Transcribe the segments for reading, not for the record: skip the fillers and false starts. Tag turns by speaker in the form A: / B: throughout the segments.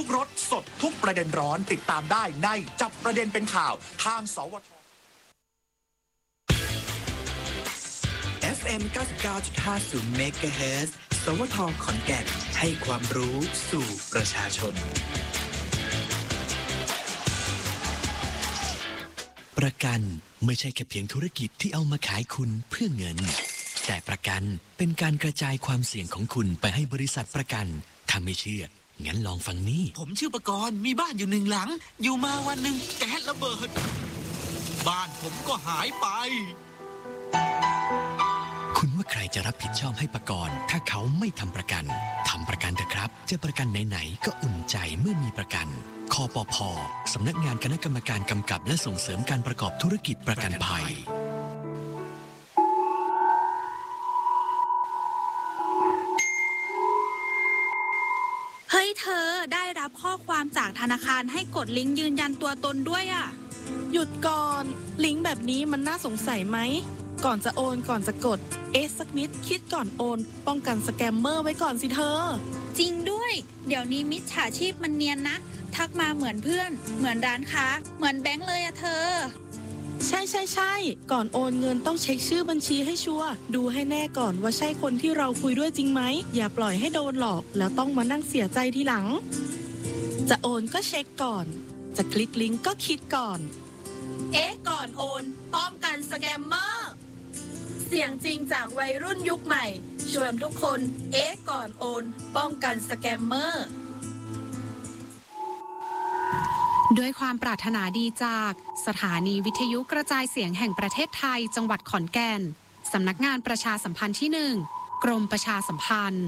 A: รสสดทุกประเด็นร้อนติดตามได้ในจับประเด็นเป็นข่าวทางสวท
B: FM 99.50 เมกะเฮิรตซ์ สวท ขอนแก่นให้ความรู้สู่ประชาชนประกันไม่ใช่แค่เพียงธุรกิจที่เอามาขายคุณเพื่อเงินแต่ประกันเป็นการกระจายความเสี่ยงของคุณไปให้บริษัทประกันถ้าไม่เชื่องั้นลองฟังนี่
C: ผมชื่อประกรณ์มีบ้านอยู่1 หลังอยู่มาวันหนึ่งแก๊สระเบิดบ้านผมก็หายไป
B: คุณว่าใครจะรับผิดชอบให้ประกรณ์ถ้าเขาไม่ทำประกันทำประกันเถอะครับจะประกันไหนๆก็อุ่นใจเมื่อมีประกันคปภ.สำนักงานคณะกรรมการกำกับและส่งเสริมการประกอบธุรกิจประกันภัย
D: เฮ้ยเธอได้รับข้อความจากธนาคารให้กดลิงก์ยืนยันตัวตนด้วยอ่ะ
E: หยุดก่อนลิงก์แบบนี้มันน่าสงสัยไหมก่อนจะโอนก่อนจะกดสักนิดคิดก่อนโอนป้องกันสแกมเมอร์ไว้ก่อนสิเธอ
D: จริงด้วยเดี๋ยวนี้มิจฉาชีพมันเนียนนะทักมาเหมือนเพื่อนเหมือนร้านค้าเหมือนแบงค์เลยอะเธอ
E: ใช่ก่อนโอนเงินต้องเช็คชื่อบัญชีให้ชัวร์ดูให้แน่ก่อนว่าใช่คนที่เราคุยด้วยจริงไหมอย่าปล่อยให้โดนหลอกแล้วต้องมานั่งเสียใจทีหลังจะโอนก็เช็คก่อนจะคลิกลิงก์ก็คิดก่อน
D: ก่อนโอนป้องกันสแกมเมอร์เสียงจริงจากวัยรุ่นยุคใหม่ชวนทุกคนก่อนโอนป้องกันสแกมเมอร์
F: ด้วยความปรารถนาดีจากสถานีวิทยุกระจายเสียงแห่งประเทศไทยจังหวัดขอนแก่นสำนักงานประชาสัมพันธ์ที่ 1 กรมประชาสัมพันธ์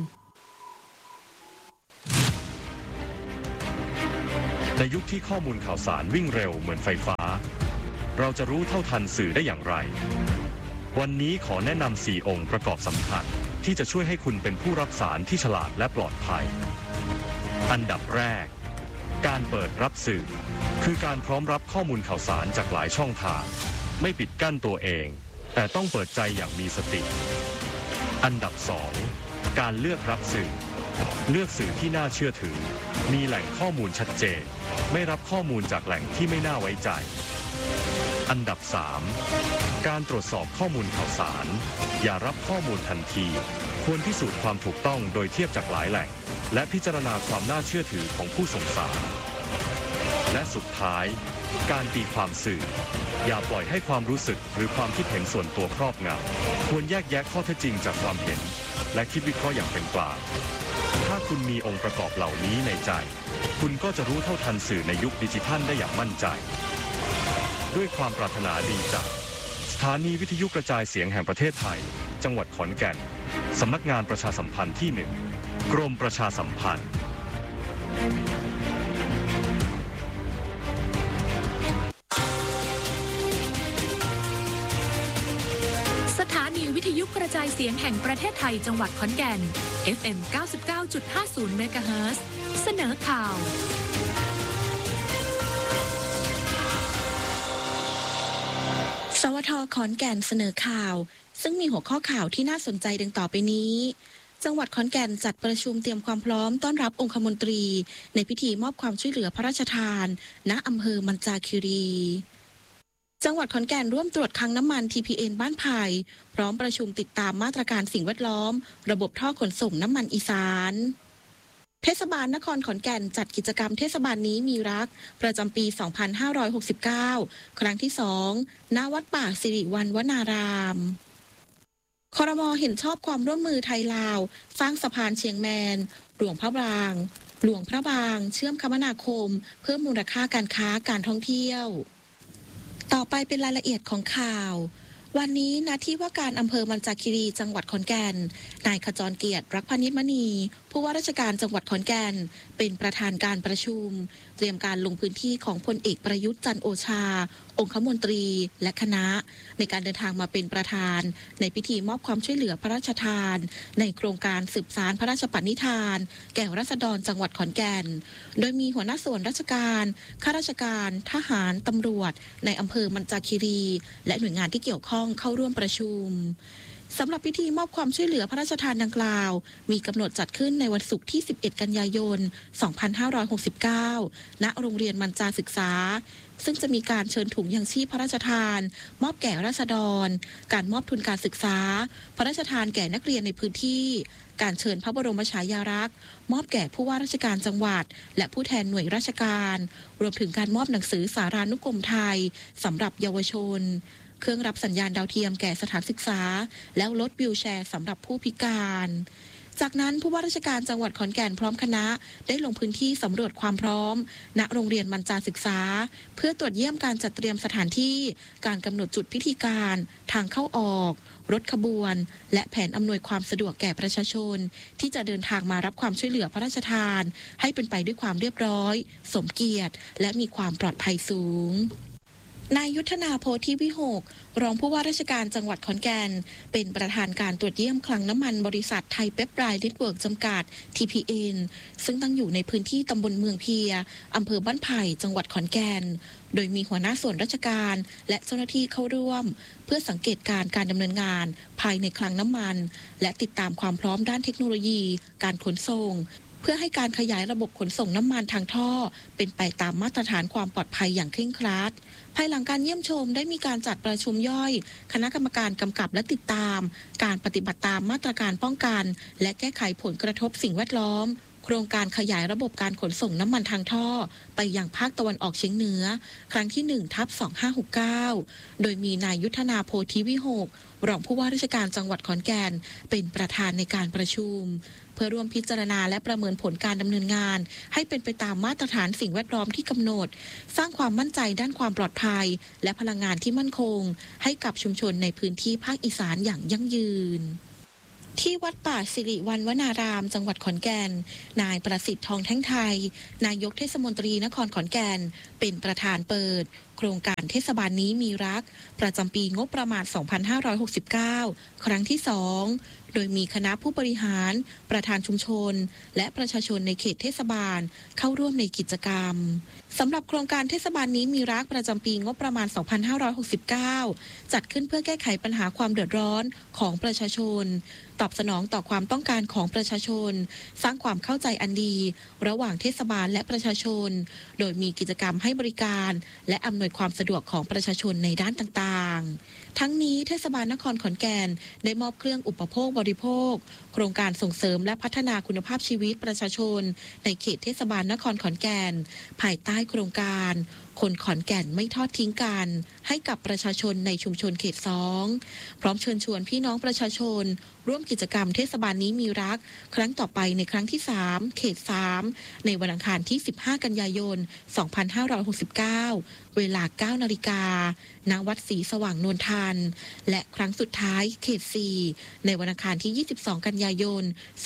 G: ในยุคที่ข้อมูลข่าวสารวิ่งเร็วเหมือนไฟฟ้าเราจะรู้เท่าทันสื่อได้อย่างไรวันนี้ขอแนะนำ4 องค์ประกอบสำคัญที่จะช่วยให้คุณเป็นผู้รับสารที่ฉลาดและปลอดภัยอันดับแรกการเปิดรับสื่อคือการพร้อมรับข้อมูลข่าวสารจากหลายช่องทางไม่ปิดกั้นตัวเองแต่ต้องเปิดใจอย่างมีสติอันดับ2การเลือกรับสื่อเลือกสื่อที่น่าเชื่อถือมีแหล่งข้อมูลชัดเจนไม่รับข้อมูลจากแหล่งที่ไม่น่าไว้ใจอันดับ3การตรวจสอบข้อมูลข่าวสารอย่ารับข้อมูลทันทีควรพิสูจน์ความถูกต้องโดยเทียบจากหลายแหล่งและพิจารณาความน่าเชื่อถือของผู้ส่งสารและสุดท้ายการตีความสื่ออย่าปล่อยให้ความรู้สึกหรือความคิดเห็นส่วนตัวครอบงำควรแยกแยะข้อเท็จจริงจากความเห็นและคิดวิเคราะห์อย่างเป็นกลางถ้าคุณมีองค์ประกอบเหล่านี้ในใจคุณก็จะรู้เท่าทันสื่อในยุคดิจิทัลได้อย่างมั่นใจด้วยความปรารถนาดีจากสถานีวิทยุกระจายเสียงแห่งประเทศไทยจังหวัดขอนแก่นสำนักงานประชาสัมพันธ์ที่ 1 กรมประชาสัมพันธ์
F: สถานีวิทยุกระจายเสียงแห่งประเทศไทยจังหวัดขอนแก่น FM 99.50 เมกะเฮิรตซ์ เสนอข่าว
H: สวท.ขอนแก่นเสนอข่าวซึ่งมีหัวข้อข่าวที่น่าสนใจดังต่อไปนี้จังหวัดขอนแก่นจัดประชุมเตรียมความพร้อมต้อนรับองคมนตรีในพิธีมอบความช่วยเหลือพระราชทานณอำเภอมันจาคีรีจังหวัดขอนแก่นร่วมตรวจคลังน้ำมัน TPN บ้านไผ่พร้อมประชุมติดตามมาตรการสิ่งแวดล้อมระบบท่อขนส่งน้ำมันอีสานเทศบาลนครขอนแก่นจัดกิจกรรมเทศบาลนี้มีรักประจำปี 2569 ครั้งที่ 2 ณ วัดป่าสิริวัณวนารามครม.เห็นชอบความร่วมมือไทยลาวสร้างสะพานเชียงแมนหลวงพระบางเชื่อมคมนาคมเพิ่มมูลค่าการค้าการท่องเที่ยวต่อไปเป็นรายละเอียดของข่าววันนี้ณที่ว่าการอำเภอมันจาคีรีจังหวัดขอนแก่นนายขจรเกียรติรักพนิชมณีผู้ว่าราชการจังหวัดขอนแก่นเป็นประธานการประชุมเตรียมการลงพื้นที่ของพลเอกประยุทธ์จันทร์โอชาองคมนตรีและคณะในการเดินทางมาเป็นประธานในพิธีมอบความช่วยเหลือพระราชทานในโครงการสืบสานพระราชปณิธานแก่ราษฎรจังหวัดขอนแก่นโดยมีหัวหน้าส่วนราชการข้าราชการทหารตำรวจในอำเภอมันจาคีรีและหน่วยงานที่เกี่ยวข้องเข้าร่วมประชุมสำหรับพิธีมอบความช่วยเหลือพระราชทานดังกล่าวมีกำหนดจัดขึ้นในวันศุกร์ที่ 11 กันยายน 2569 ณ โรงเรียนมัญจาศึกษาซึ่งจะมีการเชิญถุงยังชีพพระราชทานมอบแก่ราษฎรการมอบทุนการศึกษาพระราชทานแก่นักเรียนในพื้นที่การเชิญพระบรมฉายาลักษณ์มอบแก่ผู้ว่าราชการจังหวัดและผู้แทนหน่วยราชการรวมถึงการมอบหนังสือสารานุกรมไทยสำหรับเยาวชนเครื่องรับสัญญาณดาวเทียมแก่สถานศึกษาแล้วรถวีลแชร์สำหรับผู้พิการจากนั้นผู้ว่าราชการจังหวัดขอนแก่นพร้อมคณะได้ลงพื้นที่สำรวจความพร้อมณโรงเรียนมัญจาศึกษาเพื่อตรวจเยี่ยมการจัดเตรียมสถานที่การกำหนดจุดพิธีการทางเข้าออกรถขบวนและแผนอำนวยความสะดวกแก่ประชาชนที่จะเดินทางมารับความช่วยเหลือพระราชทานให้เป็นไปด้วยความเรียบร้อยสมเกียรติและมีความปลอดภัยสูงนายยุทธนาโพธิวิหกรองผู้ว่าราชการจังหวัดขอนแก่นเป็นประธานการตรวจเยี่ยมคลังน้ำมันบริษัทไทยเปปไบด์เน็ตเวิร์กจำกัด TPN ซึ่งตั้งอยู่ในพื้นที่ตำบลเมืองเพียอำเภอบ้านไผ่จังหวัดขอนแก่นโดยมีหัวหน้าส่วนราชการและเจ้าหน้าที่เข้าร่วมเพื่อสังเกตการดำเนินงานภายในคลังน้ำมันและติดตามความพร้อมด้านเทคโนโลยีการขนส่งเพื่อให้การขยายระบบขนส่งน้ำมันทางท่อเป็นไปตามมาตรฐานความปลอดภัยอย่างเคร่งครัดภายหลังการเยี่ยมชมได้มีการจัดประชุมย่อยคณะกรรมการกำกับและติดตามการปฏิบัติตามมาตรการป้องกันและแก้ไขผลกระทบสิ่งแวดล้อมโครงการขยายระบบการขนส่งน้ำมันทางท่อไปยังภาคตะวันออกเฉียงเหนือครั้งที่ 1/2569 โดยมีนายยุทธนาโพธิวิหกรองผู้ว่าราชการจังหวัดขอนแก่นเป็นประธานในการประชุมเพื่อร่วมพิจารณาและประเมินผลการดำเนินงานให้เป็นไปตามมาตรฐานสิ่งแวดล้อมที่กำหนดสร้างความมั่นใจด้านความปลอดภัยและพลังงานที่มั่นคงให้กับชุมชนในพื้นที่ภาคอีสานอย่างยั่งยืนที่วัดป่าสิริวัณวนารามจังหวัดขอนแก่นนายประสิทธิ์ทองแท่งไทยนายกเทศมนตรีนครขอนแก่นเป็นประธานเปิดโครงการเทศบาลนี้มีรักประจำปีงบประมาณ 2569 ครั้งที่ 2 โดยมีคณะผู้บริหารประธานชุมชนและประชาชนในเขตเทศบาลเข้าร่วมในกิจกรรมสำหรับโครงการเทศบาลนี้มีรักประจำปีงบประมาณ 2569 จัดขึ้นเพื่อแก้ไขปัญหาความเดือดร้อนของประชาชนตอบสนองต่อความต้องการของประชาชนสร้างความเข้าใจอันดีระหว่างเทศบาลและประชาชนโดยมีกิจกรรมให้บริการและอำนวยความสะดวกของประชาชนในด้านต่างๆทั้งนี้เทศบาลนครขอนแก่นได้มอบเครื่องอุปโภคบริโภคโครงการส่งเสริมและพัฒนาคุณภาพชีวิตประชาชนในเขตเทศบาลนครขอนแก่นภายใต้โครงการคนขอนแก่นไม่ทอดทิ้งกันให้กับประชาชนในชุมชนเขต 2พร้อมเชิญชวนพี่น้องประชาชนร่วมกิจกรรมเทศบาลนี้มีรักครั้งต่อไปในครั้งที่ 3 เขต 3ในวันอังคารที่ 15 กันยายน 2569 เวลา 9 นาฬิกาณ วัดศรีสว่างนวลทันและครั้งสุดท้ายเขต 4ในวันอังคารที่ 22 กันยายน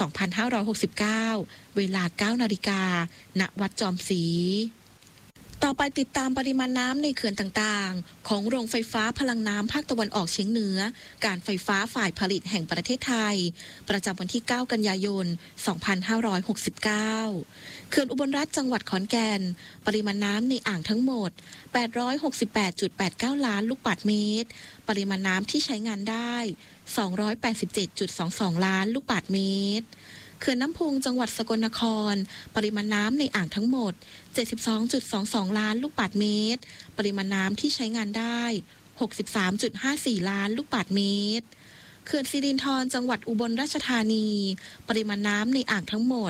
H: 2569 เวลา 9 นาฬิกาณ วัดจอมศรีต่อไปติดตามปริมาณน้ำในเขื่อนต่างๆของโรงไฟฟ้าพลังน้ำภาคตะวันออกเฉียงเหนือการไฟฟ้าฝ่ายผลิตแห่งประเทศไทยประจำวันที่ 9 กันยายน 2569 เขื่อนอุบลรัฐจังหวัดขอนแก่นปริมาณน้ำในอ่างทั้งหมด 868.89 ล้านลูกบาศก์เมตรปริมาณน้ำที่ใช้งานได้ 287.22 ล้านลูกบาศก์เมตรเขื่อนน้ำพุงจังหวัดสกลนครปริมาณน้ำในอ่างทั้งหมด 72.22 ล้านลูกบาศก์เมตรปริมาณน้ำที่ใช้งานได้ 63.54 ล้านลูกบาศก์เมตรเขื่อนสิรินธรจังหวัดอุบลราชธานีปริมาณน้ำในอ่างทั้งหมด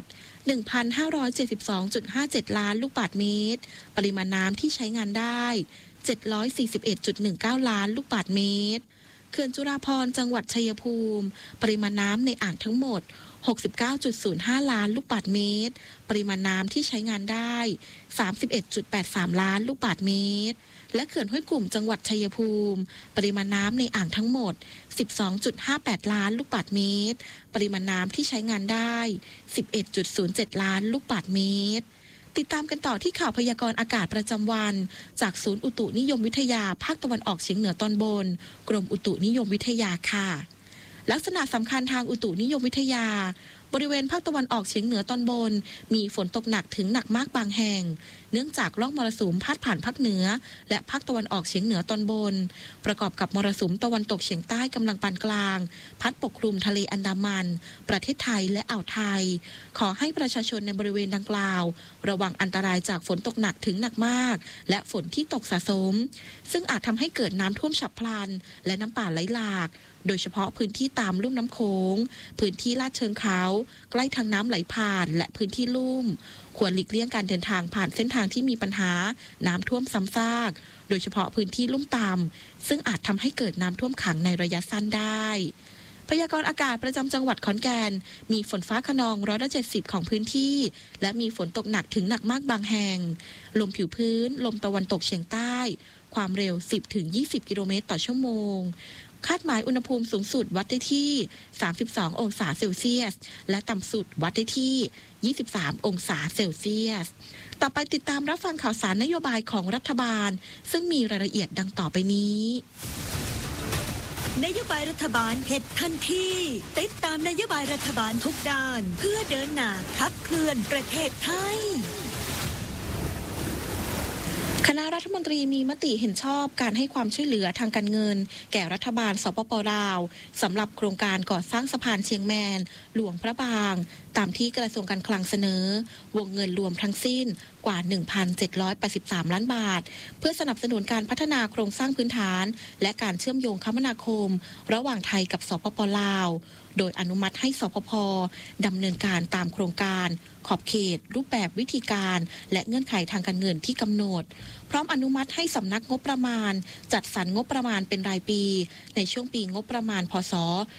H: 1,572.57 ล้านลูกบาศก์เมตรปริมาณน้ำที่ใช้งานได้ 741.19 ล้านลูกบาศก์เมตรเขื่อนจุฬาภรณ์จังหวัดชัยภูมิปริมาณน้ำในอ่างทั้งหมด69.05 ล้านลูกบาศก์เมตรปริมาณน้ำที่ใช้งานได้ 31.83 ล้านลูกบาศก์เมตรและเขื่อนห้วยกลุ่มจังหวัดชัยภูมิปริมาณน้ำในอ่างทั้งหมด 12.58 ล้านลูกบาศก์เมตรปริมาณน้ำที่ใช้งานได้ 11.07 ล้านลูกบาศก์เมตรติดตามกันต่อที่ข่าวพยากรณ์อากาศประจำวันจากศูนย์อุตุนิยมวิทยาภาคตะวันออกเฉียงเหนือตอนบนกรมอุตุนิยมวิทยาค่ะลักษณะสำคัญทางอุตุนิยมวิทยาบริเวณภาคตะวันออกเฉียงเหนือตอนบนมีฝนตกหนักถึงหนักมากบางแห่งเนื่องจากร่องมรสุมพาดผ่านภาคเหนือและภาคตะวันออกเฉียงเหนือตอนบนประกอบกับมรสุมตะวันตกเฉียงใต้กำลังปานกลางพัดปกคลุมทะเลอันดามันประเทศไทยและอ่าวไทยขอให้ประชาชนในบริเวณดังกล่าวระวังอันตรายจากฝนตกหนักถึงหนักมากและฝนที่ตกสะสมซึ่งอาจทำให้เกิดน้ำท่วมฉับพลันและน้ำป่าไหลหลากโดยเฉพาะพื้นที่ตามลุ่มน้ำโขงพื้นที่ลาดเชิงเขาใกล้ทางน้ำไหลผ่านและพื้นที่ลุ่มควรหลีกเลี่ยงการเดินทางผ่านเส้นทางที่มีปัญหาน้ำท่วมซ้ำซากโดยเฉพาะพื้นที่ลุ่มต่ำซึ่งอาจทำให้เกิดน้ำท่วมขังในระยะสั้นได้พยากรณ์อากาศประจำจังหวัดขอนแก่นมีฝนฟ้าคะนอง170ของพื้นที่และมีฝนตกหนักถึงหนักมากบางแห่งลมผิวพื้นลมตะวันตกเฉียงใต้ความเร็ว 10-20 กิโลเมตรต่อชั่วโมงคาดหมายอุณหภูมิสูงสุดวัดได้ที่32องศาเซลเซียสและต่ำสุดวัดได้ที่23องศาเซลเซียสต่อไปติดตามรับฟังข่าวสารนโยบายของรัฐบาลซึ่งมีรายละเอียดดังต่อไปนี้
I: นโยบายรัฐบาลเห็ดทันทีติดตามนโยบายรัฐบาลทุกด้านเพื่อเดินหน้าขับเคลื่อนประเทศไทย
H: คณะรัฐมนตรีมีมติเห็นชอบการให้ความช่วยเหลือทางการเงินแก่รัฐบาลสปป.ลาวสำหรับโครงการก่อสร้างสะพานเชียงแมนหลวงพระบางตามที่กระทรวงการคลังเสนอวงเงินรวมทั้งสิ้นกว่า 1,783 ล้านบาทเพื่อสนับสนุนการพัฒนาโครงสร้างพื้นฐานและการเชื่อมโยงคมนาคมระหว่างไทยกับสปป.ลาวโดยอนุมัติให้สปป.ดำเนินการตามโครงการขอบเขตรูปแบบวิธีการและเงื่อนไขทางการเงินที่กำหนดพร้อมอนุมัติให้สำนักงบประมาณจัดสรรงบประมาณเป็นรายปีในช่วงปีงบประมาณพศ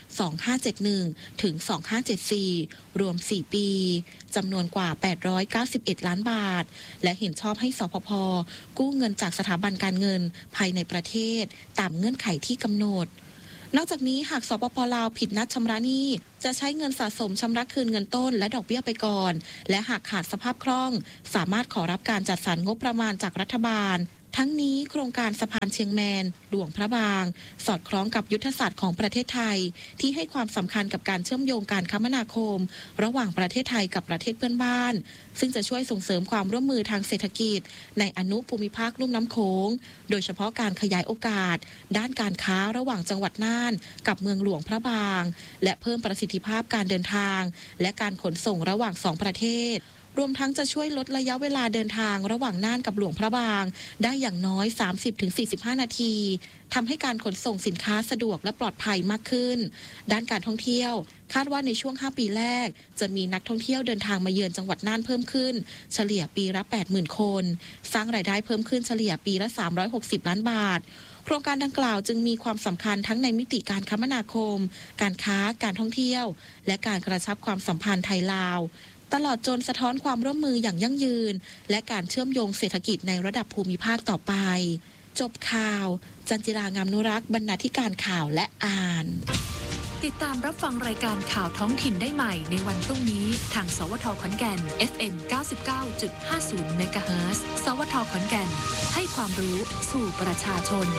H: 2571 ถึง 2574 รวม 4 ปีจำนวนกว่า 891 ล้านบาทและเห็นชอบให้สปป.กู้เงินจากสถาบันการเงินภายในประเทศตามเงื่อนไขที่กำหนดนอกจากนี้หากสปป.ลาวผิดนัดชำระหนี้จะใช้เงินสะสมชำระคืนเงินต้นและดอกเบี้ยไปก่อนและหากขาดสภาพคล่องสามารถขอรับการจัดสรรงบประมาณจากรัฐบาลทั้งนี้โครงการสะพานเชียงแมนหลวงพระบางสอดคล้องกับยุทธศาสตร์ของประเทศไทยที่ให้ความสำคัญกับการเชื่อมโยงการคมนาคมระหว่างประเทศไทยกับประเทศเพื่อนบ้านซึ่งจะช่วยส่งเสริมความร่วมมือทางเศรษฐกิจในอนุภูมิภาคลุ่มน้ำโขงโดยเฉพาะการขยายโอกาสด้านการค้าระหว่างจังหวัดน่านกับเมืองหลวงพระบางและเพิ่มประสิทธิภาพการเดินทางและการขนส่งระหว่าง2ประเทศรวมทั้งจะช่วยลดระยะเวลาเดินทางระหว่างน่านกับหลวงพระบางได้อย่างน้อย 30-45 นาทีทำให้การขนส่งสินค้าสะดวกและปลอดภัยมากขึ้นด้านการท่องเที่ยวคาดว่าในช่วง5ปีแรกจะมีนักท่องเที่ยวเดินทางมาเยือนจังหวัดน่านเพิ่มขึ้นเฉลี่ยปีละ 80,000 คนสร้างรายได้เพิ่มขึ้นเฉลี่ยปีละ360ล้านบาทโครงการดังกล่าวจึงมีความสำคัญทั้งในมิติการคมนาคมการค้าการท่องเที่ยวและการกระชับความสัมพันธ์ไทยลาวตลอดจนสะท้อนความร่วมมืออย่างยั่งยืนและการเชื่อมโยงเศรษฐกิจในระดับภูมิภาคต่อไปจบข่าวจันจิรางามนุรักษ์บรรณาธิการข่าวและอ่าน
J: ติดตามรับฟังรายการข่าวท้องถิ่นได้ใหม่ในวันพรุ่งนี้ทางสวท.ขอนแก่น FM 99.50 เมกะเฮิรตซ์สวท.ขอนแก่นให้ความรู้สู่ประชาชน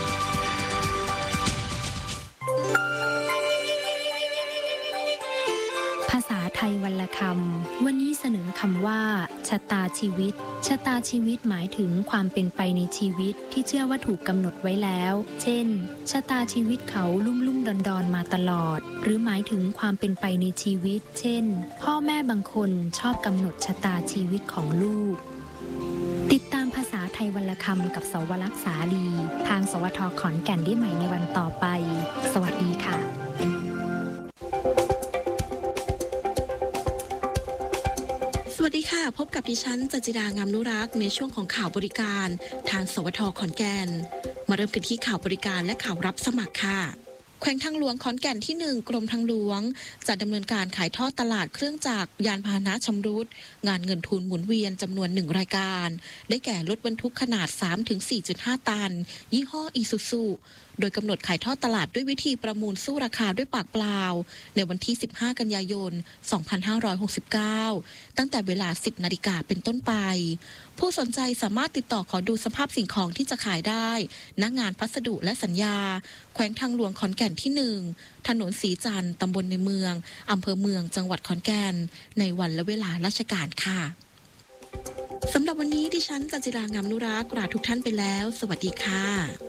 K: ภาษาไทยวันละคำวันนี้เสนอคำว่าชะตาชีวิตชะตาชีวิตหมายถึงความเป็นไปในชีวิตที่เชื่อว่าถูกกำหนดไว้แล้วเช่นชะตาชีวิตเขาลุ่มๆดอนๆมาตลอดหรือหมายถึงความเป็นไปในชีวิตเช่นพ่อแม่บางคนชอบกำหนดชะตาชีวิตของลูกติดตามภาษาไทยวันละคำกับสวรักษาลีทางสวท.ขอนแก่นได้ใหม่ในวันต่อไปสวัสดีค่ะ
H: สวัสดีค่ะพบกับดิฉันจันจิรางามนุรักษ์ในช่วงของข่าวบริการทางสวท.ขอนแก่นมาเริ่มกันที่ข่าวบริการและข่าวรับสมัครค่ะแขวงทางหลวงขอนแก่นที่1กรมทางหลวงจะดำเนินการขายทอดตลาดเครื่องจักรยานพาหนะชำรุดงานเงินทุนหมุนเวียนจำนวน1รายการได้แก่รถบรรทุกขนาด 3-4.5 ตันยี่ห้ออีซูซูโดยกำหนดขายทอดตลาดด้วยวิธีประมูลสู้ราคาด้วยปากเปล่าในวันที่ 15 กันยายน 2569 ตั้งแต่เวลา 10 นาฬิกาเป็นต้นไปผู้สนใจสามารถติดต่อขอดูสภาพสิ่งของที่จะขายได้ณงานพัสดุและสัญญาแขวงทางหลวงขอนแก่นที่ 1 ถนนศรีจันทร์ตำบลในเมืองอำเภอเมืองจังหวัดขอนแก่นในวันและเวลาราชการค่ะสำหรับวันนี้ดิฉันจันจิรางามนุรักษ์ลาทุกท่านไปแล้วสวัสดีค่ะ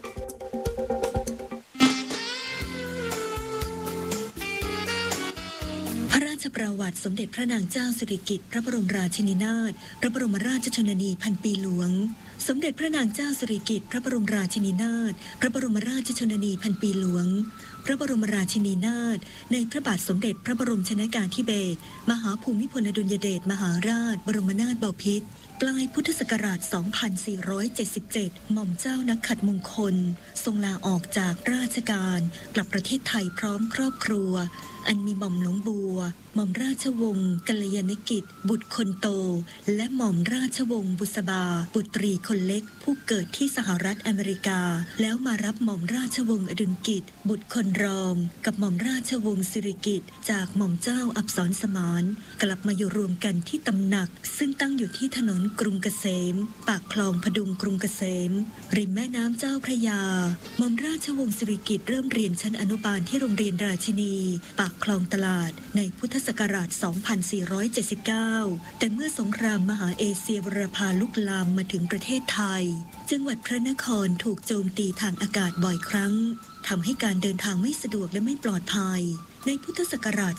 I: พระราชประวัติสมเด็จพระนางเจ้าสิริกิติ์พระบรมราชินีนาถพระบรมราชชนนีพันปีหลวงสมเด็จพระนางเจ้าสิริกิติ์พระบรมราชินีนาถพระบรมราชชนนีพันปีหลวงพระบรมราชินีนาถในพระบาทสมเด็จพระบรมชนกาธิเบศรมหาภูมิพลอดุลยเดชมหาราชบรมนาถบพิตรปลายพุทธศักราช 2477 หม่อมเจ้านักขัตมงคลทรงลาออกจากราชการกลับประเทศไทยพร้อมครอบครัวอันมีหม่อมหลวงบัวหม่อมราชวงศ์กัลยาณกิจบุตรคนโตและหม่อมราชวงศ์บุษบาบุตรีคนเล็กผู้เกิดที่สหรัฐอเมริกาแล้วมารับหม่อมราชวงศ์อดุลกิจบุตรคนรองกับหม่อมราชวงศ์สิริกิติ์จากหม่อมเจ้าอับสรสมานกลับมาอยู่รวมกันที่ตำหนักซึ่งตั้งอยู่ที่ถนนกรุงเกษมปากคลองพดุงกรุงเกษมริมแม่น้ำเจ้าพระยาหม่อมราชวงศ์สิริกิติ์เริ่มเรียนชั้นอนุบาลที่โรงเรียนราชินีปากคลองตลาดในพุทธศักราช 2479 แต่เมื่อสงครามมหาเอเชียบูรพาลุกลามมาถึงประเทศไทยจังหวัดพระนครถูกโจมตีทางอากาศบ่อยครั้งทำให้การเดินทางไม่สะดวกและไม่ปลอดภัยในพุทธศักราช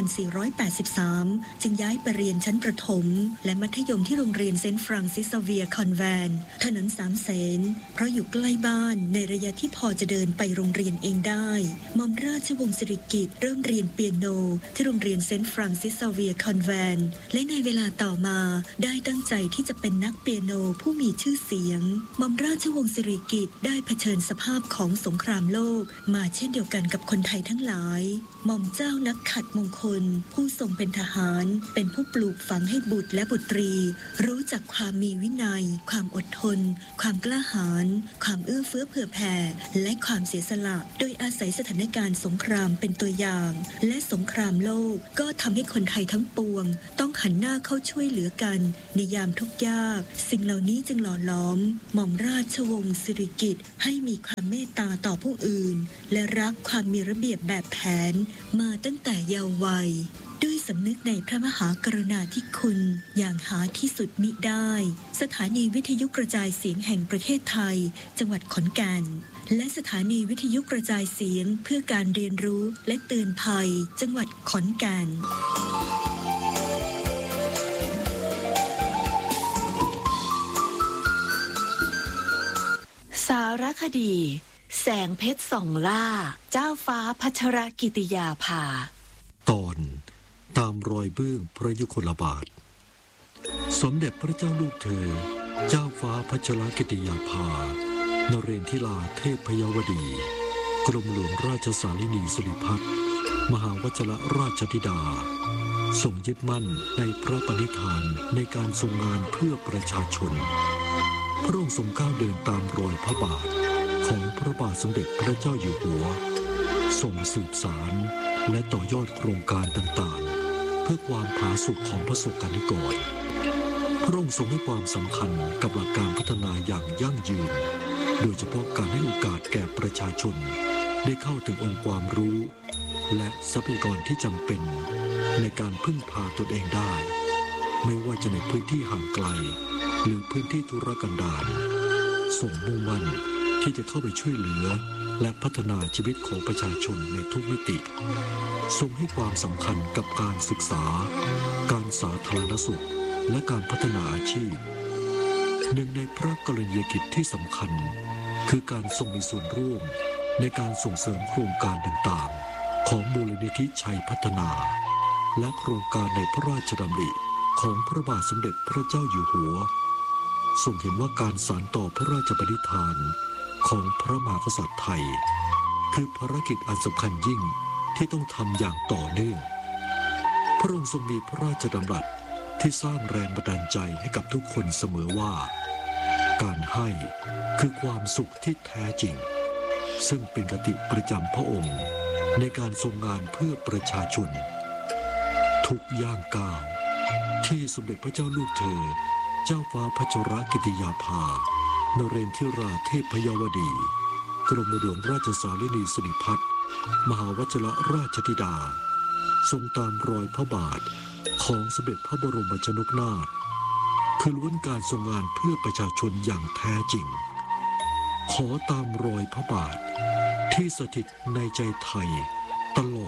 I: 2483 จึงย้ายไปเรียนชั้นประถมและมัธยมที่โรงเรียนเซนต์ฟรังซิสเซเวียร์คอนแวนต์ถนนสามเสนเพราะอยู่ใกล้บ้านในระยะที่พอจะเดินไปโรงเรียนเองได้หม่อมราชวงศ์สิริกิติ์เริ่มเรียนเปียโนที่โรงเรียนเซนต์ฟรังซิสเซเวียร์คอนแวนต์และในเวลาต่อมาได้ตั้งใจที่จะเป็นนักเปียโนผู้มีชื่อเสียงหม่อมราชวงศ์สิริกิติ์ได้เผชิญสภาพของสงครามโลกมาเช่นเดียวกันกับคนไทยทั้งหลายหม่อมเจ้านักขัตมงคลผู้ทรงเป็นทหารเป็นผู้ปลูกฝังให้บุตรและบุตรีรู้จักความมีวินัยความอดทนความกล้าหาญความเอื้อเฟื้อเผื่อแผ่และความเสียสละโดยอาศัยสถานการณ์สงครามเป็นตัวอย่างและสงครามโลกก็ทำให้คนไทยทั้งปวงต้องหันหน้าเข้าช่วยเหลือกันในยามทุกข์ยากสิ่งเหล่านี้จึงหล่อหลอมหม่อมราชวงศ์สิริกิติ์ให้มีความเมตตาต่อผู้อื่นและรักความมีระเบียบแบบแผนมาตั้งแต่เยาว์วัยด้วยสำนึกในพระมหากรุณาธิคุณอย่างหาที่สุดมิได้สถานีวิทยุกระจายเสียงแห่งประเทศไทยจังหวัดขอนแก่นและสถานีวิทยุกระจายเสียงเพื่อการเรียนรู้และเตือนภัยจังหวัดขอนแก่น
L: สารคดีแสงเพชรส่องล่าเจ้าฟ้าพัชรกิติยาภา
M: ตอนตามรอยเบื้องพระยุคลบาทสมเด็จพระเจ้าลูกเธอเจ้าฟ้าพัชรกิติยาภานเรนทิลาเทพพยวดีกรมหลวงราชสารินีสิริพัฒน์มหาวชรราชธิดาทรงยึดมั่นในพระปณิธานในการทรงงานเพื่อประชาชนพระองค์ทรงก้าวเดินตามรอยพระบาทของพระบาทสมเด็จพระเจ้าอยู่หัวทรงสืบสารและต่อยอดโครงการต่างๆเพื่อความผาสุกของประสบกนิกรพระองค์ทรงให้ความสำคัญกับหลักการพัฒนาอย่างยั่งยืนโดยเฉพาะการให้โอกาสแก่ประชาชนได้เข้าถึงองค์ความรู้และทรัพยากรที่จำเป็นในการพึ่งพาตนเองได้ไม่ว่าจะในพื้นที่ห่างไกลหรือพื้นที่ทุรกันดารทรงมุ่งมั่นที่จะเข้าไปช่วยเหลือและพัฒนาชีวิตของประชาชนในทุกมิติทรงให้ความสำคัญกับการศึกษาการสาธารณสุขและการพัฒนาอาชีพหนึ่งในพระกรณียกิจที่สำคัญคือการทรงมีส่วนร่วมในการส่งเสริมโครงการต่างๆของมูลนิธิชัยพัฒนาและโครงการในพระราชดำริของพระบาทสมเด็จพระเจ้าอยู่หัวทรงเห็นว่าการสานต่อพระราชปณิธานของพระมหากษัตริย์ไทยคือภารกิจอันสำคัญยิ่งที่ต้องทำอย่างต่อเนื่องพระองค์ทรงมีพระราชดำรัสที่สร้างแรงบันดาลใจให้กับทุกคนเสมอว่าการให้คือความสุขที่แท้จริงซึ่งเป็นคติประจำพระองค์ในการทรงงานเพื่อประชาชนทุกย่างก้าวที่สมเด็จพระเจ้าลูกเธอเจ้าฟ้าพัชรกิติยาภานเรนทิราเทพยวดี กรมหลวงราชสารินีสิริพัฒน์มหาวชิรราชธิดาทรงตามรอยพระบาทของสมเด็จพระบรมชนกนาถคือล้วนการทรงงานเพื่อประชาชนอย่างแท้จริงขอตามรอยพระบาทที่สถิตในใจไทยตลอด